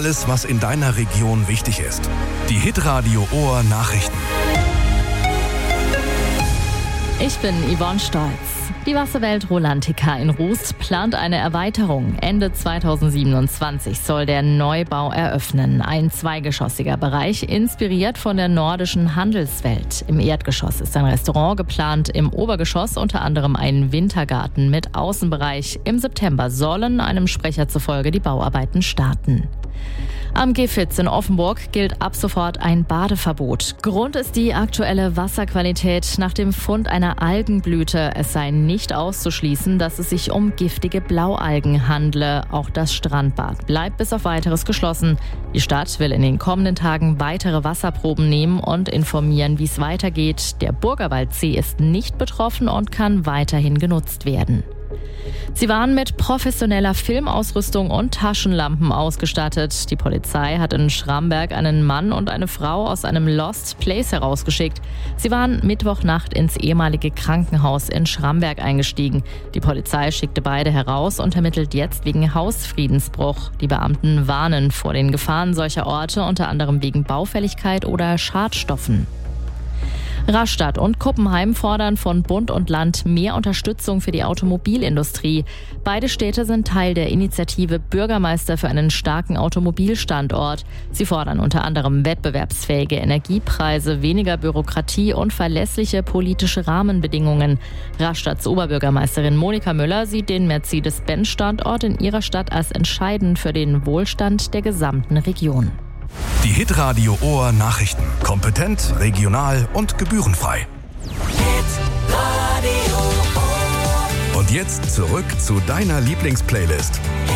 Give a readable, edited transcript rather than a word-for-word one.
Alles, was in deiner Region wichtig ist. Die Hitradio Ohr Nachrichten. Ich bin Yvonne Stolz. Die Wasserwelt Rolantica in Rust plant eine Erweiterung. Ende 2027 soll der Neubau eröffnen. Ein zweigeschossiger Bereich, inspiriert von der nordischen Handelswelt. Im Erdgeschoss ist ein Restaurant geplant, im Obergeschoss unter anderem ein Wintergarten mit Außenbereich. Im September sollen einem Sprecher zufolge die Bauarbeiten starten. Am Gifhitz in Offenburg gilt ab sofort ein Badeverbot. Grund ist die aktuelle Wasserqualität nach dem Fund einer Algenblüte. Es sei nicht auszuschließen, dass es sich um giftige Blaualgen handle. Auch das Strandbad bleibt bis auf Weiteres geschlossen. Die Stadt will in den kommenden Tagen weitere Wasserproben nehmen und informieren, wie es weitergeht. Der Burgerwaldsee ist nicht betroffen und kann weiterhin genutzt werden. Sie waren mit professioneller Filmausrüstung und Taschenlampen ausgestattet. Die Polizei hat in Schramberg einen Mann und eine Frau aus einem Lost Place herausgeschickt. Sie waren Mittwochnacht ins ehemalige Krankenhaus in Schramberg eingestiegen. Die Polizei schickte beide heraus und ermittelt jetzt wegen Hausfriedensbruch. Die Beamten warnen vor den Gefahren solcher Orte, unter anderem wegen Baufälligkeit oder Schadstoffen. Rastatt und Kuppenheim fordern von Bund und Land mehr Unterstützung für die Automobilindustrie. Beide Städte sind Teil der Initiative Bürgermeister für einen starken Automobilstandort. Sie fordern unter anderem wettbewerbsfähige Energiepreise, weniger Bürokratie und verlässliche politische Rahmenbedingungen. Rastatts Oberbürgermeisterin Monika Müller sieht den Mercedes-Benz-Standort in ihrer Stadt als entscheidend für den Wohlstand der gesamten Region. Die Hitradio Ohr Nachrichten. Kompetent, regional und gebührenfrei. Hitradio Ohr. Und jetzt zurück zu deiner Lieblingsplaylist.